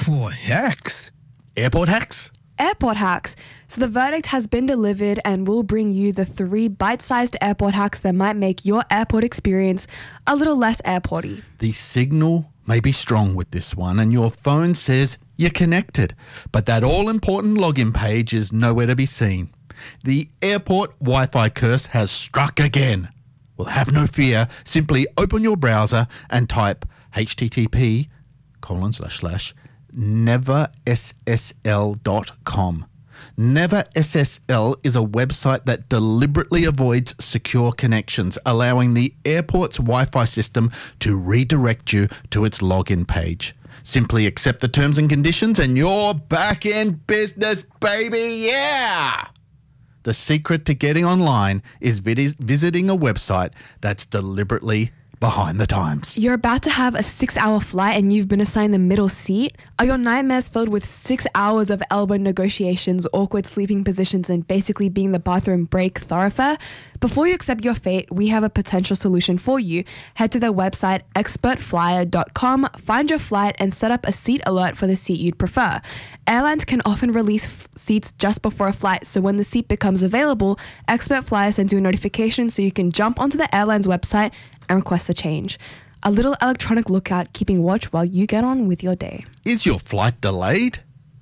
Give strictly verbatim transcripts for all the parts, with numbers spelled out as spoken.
Airport hacks. Airport hacks? Airport hacks. So the verdict has been delivered and we'll bring you the three bite-sized airport hacks that might make your airport experience a little less airporty. The signal may be strong with this one and your phone says you're connected, but that all-important login page is nowhere to be seen. The airport Wi-Fi curse has struck again. Well, have no fear. Simply open your browser and type http colon slash slash never s s l dot com. NeverSSL is a website that deliberately avoids secure connections, allowing the airport's Wi-Fi system to redirect you to its login page. Simply accept the terms and conditions and you're back in business, baby, yeah! The secret to getting online is vid- visiting a website that's deliberately behind the times. You're about to have a six-hour flight and you've been assigned the middle seat? Are your nightmares filled with six hours of elbow negotiations, awkward sleeping positions, and basically being the bathroom break thoroughfare? Before you accept your fate, we have a potential solution for you. Head to their website, expert flyer dot com, find your flight, and set up a seat alert for the seat you'd prefer. Airlines can often release f- seats just before a flight, so when the seat becomes available, Expert Flyer sends you a notification so you can jump onto the airline's website and request the change. A little electronic lookout keeping watch while you get on with your day. Is your flight delayed?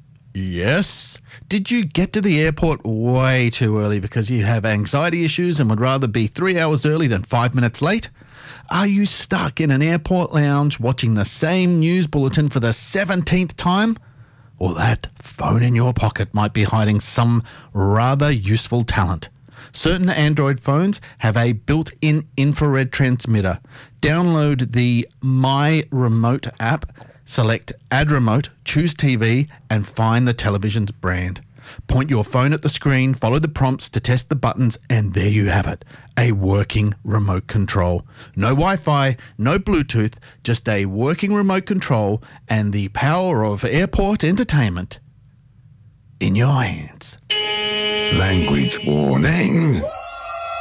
Yes. Did you get to the airport way too early because you have anxiety issues and would rather be three hours early than five minutes late? Are you stuck in an airport lounge watching the same news bulletin for the seventeenth time? Or that phone in your pocket might be hiding some rather useful talent. Certain Android phones have a built-in infrared transmitter. Download the My Remote app, select Add Remote, choose T V, and find the television's brand. Point your phone at the screen, follow the prompts to test the buttons, and there you have it, a working remote control. No Wi-Fi, no Bluetooth, just a working remote control and the power of airport entertainment in your hands. Language warning.